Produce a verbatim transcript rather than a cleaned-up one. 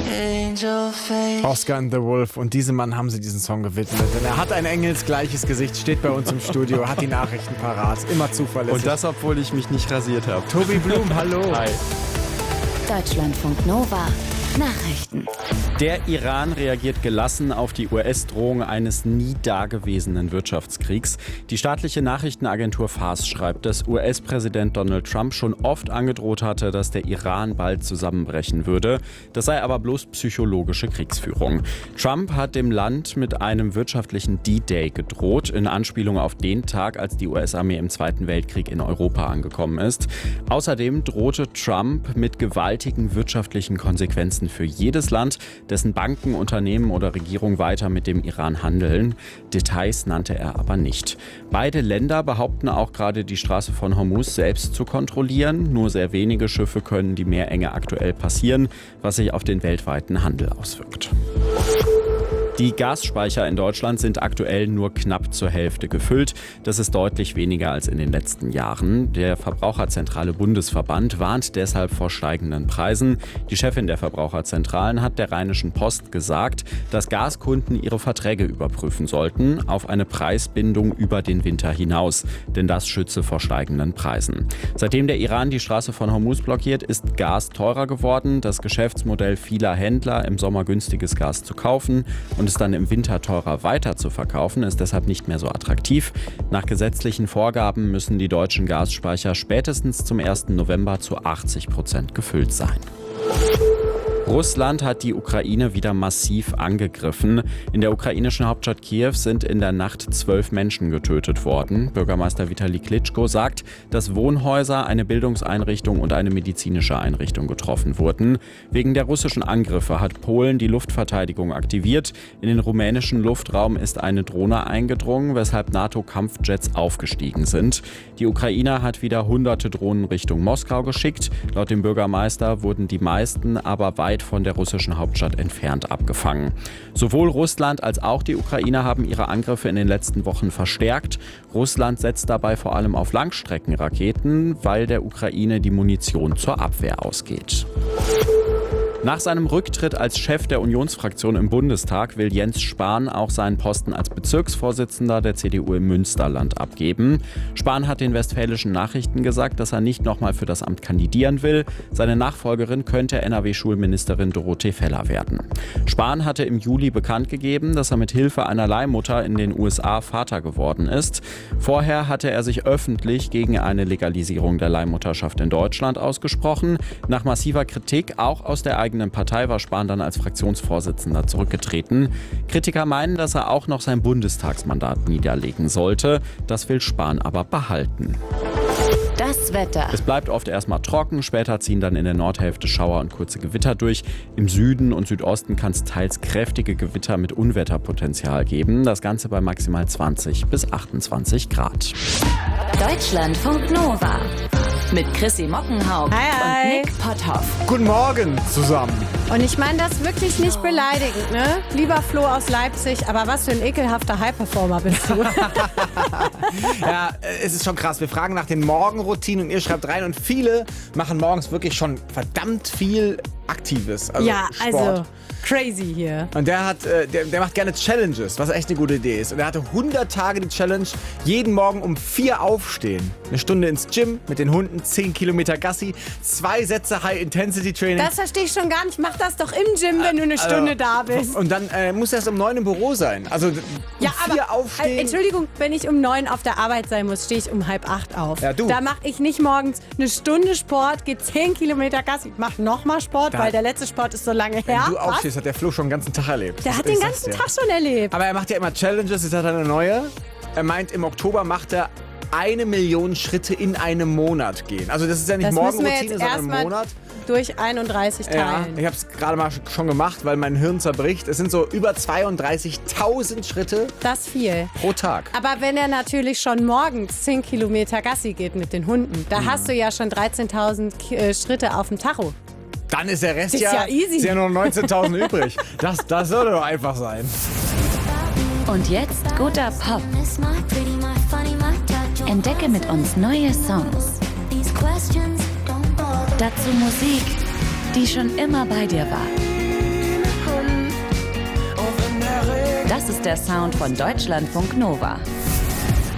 Oscar and the Wolf, und diesem Mann haben sie diesen Song gewidmet. Denn er hat ein engelsgleiches Gesicht, steht bei uns im Studio, hat die Nachrichten parat, immer zuverlässig. Und das, obwohl ich mich nicht rasiert habe. Tobi Blum, hallo. Hi. Deutschlandfunk Nova Nachrichten. Der Iran reagiert gelassen auf die U S-Drohung eines nie dagewesenen Wirtschaftskriegs. Die staatliche Nachrichtenagentur Fars schreibt, dass U S-Präsident Donald Trump schon oft angedroht hatte, dass der Iran bald zusammenbrechen würde. Das sei aber bloß psychologische Kriegsführung. Trump hat dem Land mit einem wirtschaftlichen D-Day gedroht, in Anspielung auf den Tag, als die U S-Armee im Zweiten Weltkrieg in Europa angekommen ist. Außerdem drohte Trump mit gewaltigen wirtschaftlichen Konsequenzen für jedes Land, dessen Banken, Unternehmen oder Regierung weiter mit dem Iran handeln. Details nannte er aber nicht. Beide Länder behaupten auch gerade, die Straße von Hormuz selbst zu kontrollieren. Nur sehr wenige Schiffe können die Meerenge aktuell passieren, was sich auf den weltweiten Handel auswirkt. Die Gasspeicher in Deutschland sind aktuell nur knapp zur Hälfte gefüllt. Das ist deutlich weniger als in den letzten Jahren. Der Verbraucherzentrale Bundesverband warnt deshalb vor steigenden Preisen. Die Chefin der Verbraucherzentralen hat der Rheinischen Post gesagt, dass Gaskunden ihre Verträge überprüfen sollten auf eine Preisbindung über den Winter hinaus. Denn das schütze vor steigenden Preisen. Seitdem der Iran die Straße von Hormuz blockiert, ist Gas teurer geworden. Das Geschäftsmodell vieler Händler, im Sommer günstiges Gas zu kaufen und es dann im Winter teurer weiter zu verkaufen, ist deshalb nicht mehr so attraktiv. Nach gesetzlichen Vorgaben müssen die deutschen Gasspeicher spätestens zum ersten November zu achtzig Prozent gefüllt sein. Russland hat die Ukraine wieder massiv angegriffen. In der ukrainischen Hauptstadt Kiew sind in der Nacht zwölf Menschen getötet worden. Bürgermeister Vitali Klitschko sagt, dass Wohnhäuser, eine Bildungseinrichtung und eine medizinische Einrichtung getroffen wurden. Wegen der russischen Angriffe hat Polen die Luftverteidigung aktiviert. In den rumänischen Luftraum ist eine Drohne eingedrungen, weshalb NATO-Kampfjets aufgestiegen sind. Die Ukraine hat wieder hunderte Drohnen Richtung Moskau geschickt. Laut dem Bürgermeister wurden die meisten aber weit von der russischen Hauptstadt entfernt abgefangen. Sowohl Russland als auch die Ukraine haben ihre Angriffe in den letzten Wochen verstärkt. Russland setzt dabei vor allem auf Langstreckenraketen, weil der Ukraine die Munition zur Abwehr ausgeht. Nach seinem Rücktritt als Chef der Unionsfraktion im Bundestag will Jens Spahn auch seinen Posten als Bezirksvorsitzender der C D U im Münsterland abgeben. Spahn hat den Westfälischen Nachrichten gesagt, dass er nicht nochmal für das Amt kandidieren will. Seine Nachfolgerin könnte N R W-Schulministerin Dorothee Feller werden. Spahn hatte im Juli bekannt gegeben, dass er mit Hilfe einer Leihmutter in den U S A Vater geworden ist. Vorher hatte er sich öffentlich gegen eine Legalisierung der Leihmutterschaft in Deutschland ausgesprochen. Nach massiver Kritik, auch aus der eigenen Partei, war Spahn dann als Fraktionsvorsitzender zurückgetreten. Kritiker meinen, dass er auch noch sein Bundestagsmandat niederlegen sollte. Das will Spahn aber behalten. Das Wetter. Es bleibt oft erstmal trocken, später ziehen dann in der Nordhälfte Schauer und kurze Gewitter durch. Im Süden und Südosten kann es teils kräftige Gewitter mit Unwetterpotenzial geben. Das Ganze bei maximal zwanzig bis achtundzwanzig Grad. Deutschlandfunk Nova mit Chrissy Mockenhaupt Hi, hi. und Nick Potthoff. Guten Morgen zusammen. Und ich meine das wirklich nicht beleidigend, ne? Lieber Flo aus Leipzig, aber was für ein ekelhafter High-Performer bist du. Ja, es ist schon krass. Wir fragen nach den Morgenroutinen und ihr schreibt rein. Und viele machen morgens wirklich schon verdammt viel Aktives. Also ja, Sport. also crazy hier. Und der hat, äh, der, der macht gerne Challenges, was echt eine gute Idee ist. Und er hatte hundert Tage die Challenge, jeden Morgen um vier aufstehen. Eine Stunde ins Gym mit den Hunden, zehn Kilometer Gassi, zwei Sätze High-Intensity-Training. Das verstehe ich schon gar nicht. Mach das doch im Gym, wenn du eine Stunde also, da bist. Und dann äh, muss er erst um neun im Büro sein. Also um Ja, vier aber, aufstehen. äh, Entschuldigung, wenn ich um neun auf der Arbeit sein muss, stehe ich um halb acht auf. Ja, du. Da mache ich nicht morgens eine Stunde Sport, gehe zehn Kilometer Gassi, mach nochmal Sport, Da- weil der letzte Sport ist so lange her. Wenn du Was? aufstehst, hat der Flo schon den ganzen Tag erlebt. Der hat Ich den sag's ganzen dir. Tag schon erlebt. Aber er macht ja immer Challenges, jetzt hat er eine neue. Er meint, im Oktober macht er eine Million Schritte in einem Monat gehen. Also das ist ja nicht Das müssen wir Morgenroutine, jetzt sondern im erstmal Monat. durch einunddreißig Ja, teilen. ich habe es gerade mal schon gemacht, weil mein Hirn zerbricht. Es sind so über zweiunddreißigtausend Schritte Das ist viel. pro Tag. Aber wenn er natürlich schon morgens zehn Kilometer Gassi geht mit den Hunden, da hast du ja schon dreizehntausend Ki- äh, Schritte auf dem Tacho. Dann ist der Rest Ist ja, ja easy. ist ja nur neunzehntausend übrig. Das, das sollte doch einfach sein. Und jetzt guter Pop. Entdecke mit uns neue Songs. Dazu Musik, die schon immer bei dir war. Das ist der Sound von Deutschlandfunk Nova.